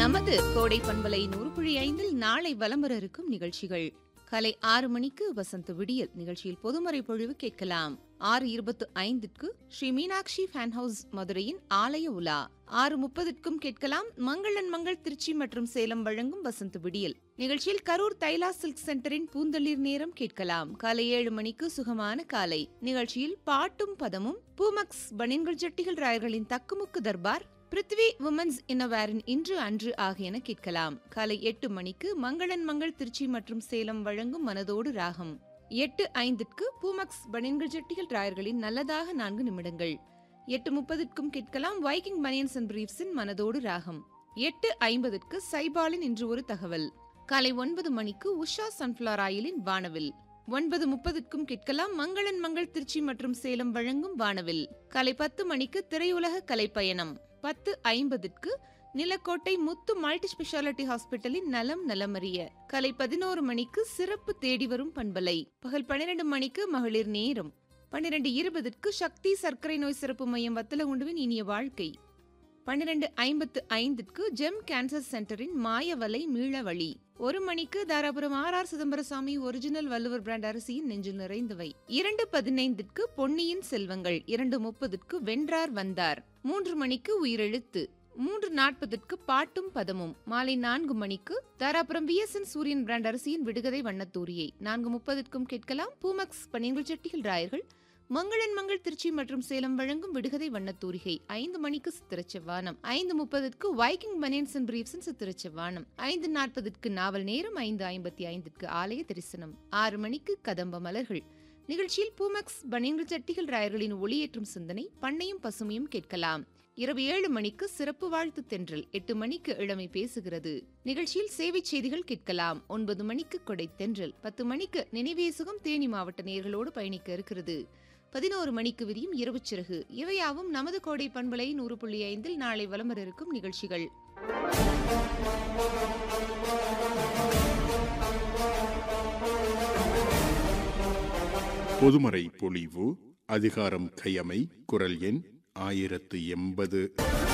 நமது கோடை பண்பலை 100.5 நாளை வலம் வர இருக்கும் நிகழ்ச்சிகள். காலை 6 மணிக்கு வசந்த விடியல் நிகழ்ச்சியில் பொதுமறை பொழிவு கேட்கலாம். 6:25 ஸ்ரீ மீனாட்சி ஃபேன் ஹவுஸ் மதுரையின் ஆலய உலா. 6:30 கேட்கலாம் மங்களன் மங்கள் திருச்சி மற்றும் சேலம் வழங்கும் வசந்த விடியல் நிகழ்ச்சியில் கரூர் தைலா சில்க் சென்டரின் பூந்தளிர் நேரம் கேட்கலாம். காலை 7 மணிக்கு சுகமான காலை நிகழ்ச்சியில் பாட்டும் பதமும் பூமக்ஸ் பனின்கள் ஜட்டிகள் ராயர்களின் தக்குமுக்கு தர்பார் பிருத்வி உமன்ஸ் இன்னவேரின் இன்று அன்று ஆகியன கேட்கலாம். காலை 8 மணிக்கு மங்களன் மங்கள் திருச்சி மற்றும் சேலம் வழங்கும் மனதோடு ராகம். 8:05 பூமக்ஸ் பனின்கள் ஜட்டிகள் ராயர்களின் நல்லதாக 4 நிமிடங்கள். 8:30 கேட்கலாம் வைக்கிங் பனியன்ஸ் அண்ட் பிரீஃப்ஸின் மனதோடு ராகம். 8:50 சைபாலின் இன்று ஒரு தகவல். காலை 9 மணிக்கு உஷா சன்ஃபிளவர் ஆயிலின் வானவில். 9:30 கேட்கலாம் மங்களன் மங்கள் திருச்சி மற்றும் சேலம் வழங்கும் வானவில். காலை 10 மணிக்கு திரையுலக கலைப்பயணம். 10:50 நிலக்கோட்டை முத்து மல்டி ஸ்பெஷாலிட்டி ஹாஸ்பிட்டலின் நலம் நலமறிய. காலை 11 மணிக்கு சிறப்பு தேடி வரும் பண்பலை. பகல் 12 மணிக்கு மகளிர் நேரம். 12:20 சக்தி சர்க்கரை நோய் சிறப்பு மையம் வத்தலகுண்டுவின் இனிய வாழ்க்கை. 12:55 ஜெம் கேன்சர் சென்டரின் மாயவலை மீள வழி. 1 மணிக்கு Dharapuram R Chidambarasamy original Valluvar brand அரிசியின் நெஞ்சில் நிறைந்தவை. 2:15 பொன்னியின் செல்வங்கள். 2:30 வென்றார் வந்தார். 3 மணிக்கு உயிரெழுத்து. 3:40 பாட்டும் பதமும். மாலை 4 மணிக்கு தாராபுரம் VSN சூரியன் பிராண்ட் அரிசியின் விடுகதை வண்ணத்தூரியை. 4:30 கேட்கலாம் பூமக்ஸ் பனியன்கள் ஜட்டிகள் ராயர்கள் மங்களன் மங்கள் திருச்சி மற்றும் சேலம் வழங்கும் விடுகதை வண்ணத்தூரிகை. 5 மணிக்கு சித்திரச்செவ்வானம். 5:30 வைக்கிங் பனியன்ஸ் அண்ட் பிரீஃப்ஸின் சித்திரச்செவ்வானம். 5:40 நாவல் நேரம். 5:55 ஆலய தரிசனம். 6 மணிக்கு கதம்ப மலர்கள் நிகழ்ச்சியில் பூமக்ஸ் பனியன்கள் ஜட்டிகள் ராயர்களின் ஒளியேற்றும் சிந்தனை பண்ணையும் பசுமையும் கேட்கலாம். இரவு 7 மணிக்கு சிறப்பு வாழ்த்து தென்றல். 8 மணிக்கு இளமை பேசுகிறது நிகழ்ச்சியில் சேவை செய்திகள் கேட்கலாம். 9 மணிக்கு கொடை தென்றல். 10 மணிக்கு நினைவே சுகம் தேனி மாவட்ட நேயர்களோடு பயணிக்க இருக்கிறது. 11 மணிக்கு விரியும் இரவு சிறகு. இவையாவும் நமது கோடை பண்பலை 100.5 நாளை வலம் வர இருக்கும் நிகழ்ச்சிகள். பொதுமறை பொழிவு அதிகாரம் கையமை. குரல் எண் 1080.